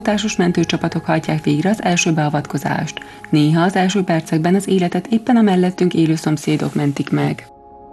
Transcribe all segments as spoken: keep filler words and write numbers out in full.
Hatásos mentőcsapatok hajtják végre az első beavatkozást. Néha az első percekben az életet éppen a mellettünk élő szomszédok mentik meg.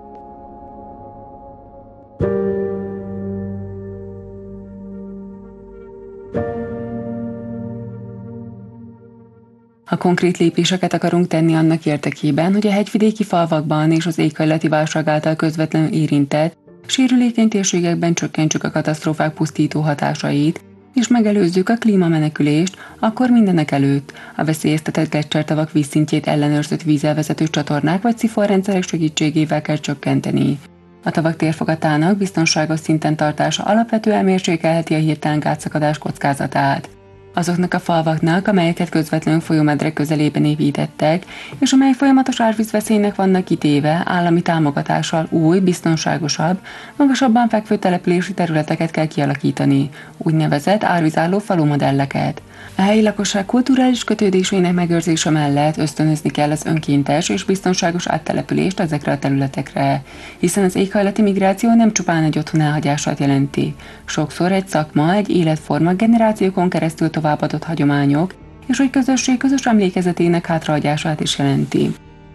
Ha konkrét lépéseket akarunk tenni annak érdekében, hogy a hegyvidéki falvakban és az éghajlati válság által közvetlenül érintett, sérülékeny térségekben csökkentsük a katasztrófák pusztító hatásait, és megelőzzük a klímamenekülést, akkor mindenek előtt a veszélyeztetett gleccsertavak vízszintjét ellenőrzött vízelvezető csatornák vagy szifonrendszerek segítségével kell csökkenteni. A tavak térfogatának biztonságos szinten tartása alapvetően mérsékelheti a hirtelen gátszakadás kockázatát. Azoknak a falvaknak, amelyeket közvetlenül folyómedrek közelében építettek, és amely folyamatos árvízveszélynek vannak kitéve, állami támogatással új, biztonságosabb, magasabban fekvő települési területeket kell kialakítani, úgynevezett árvízálló falumodelleket. A helyi lakosság kulturális kötődésének megőrzése mellett ösztönözni kell az önkéntes és biztonságos áttelepülést ezekre a területekre, hiszen az éghajlati migráció nem csupán egy otthon elhagyását jelenti. Sokszor egy szakma, egy életforma, generációkon keresztül továbbadott hagyományok és egy közösség közös emlékezetének hátrahagyását is jelenti.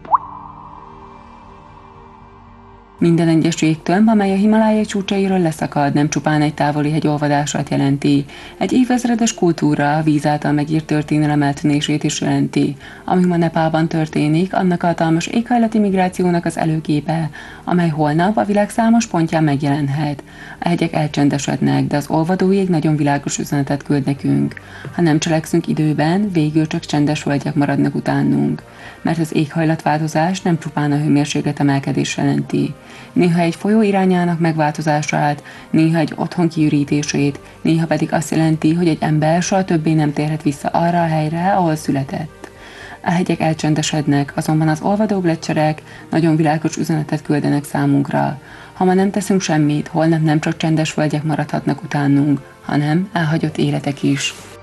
Minden egyes jégtömb, amely a Himalája csúcsairól leszakad, nem csupán egy távoli hegy olvadását jelenti, egy évezredes kultúra, a víz által megírt történelem eltűnését is jelenti. Ami ma Nepálban történik, annak hatalmas éghajlati migrációnak az előképe, amely holnap a világ számos pontján megjelenhet. A hegyek elcsendesednek, de az olvadó jég nagyon világos üzenetet küld nekünk. Ha nem cselekszünk időben, végül csak csendes völgyek maradnak utánunk. Mert az éghajlatváltozás nem csupán a hőmérséklet emelkedés jelenti. Néha egy folyó irányának megváltozását, néha egy otthon kiürítését, néha pedig azt jelenti, hogy egy ember soha többé nem térhet vissza arra a helyre, ahol született. A hegyek elcsendesednek, azonban az olvadó gleccserek nagyon világos üzenetet küldenek számunkra. Ha ma nem teszünk semmit, holnap nem csak csendes völgyek maradhatnak utánunk, hanem elhagyott életek is.